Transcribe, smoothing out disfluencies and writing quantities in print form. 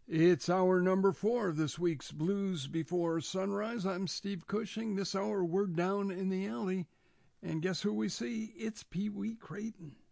It's hour number 4 of this week's Blues Before Sunrise. I'm Steve Cushing. This hour we're down in the alley. And guess who we see? It's Pee Wee Creighton.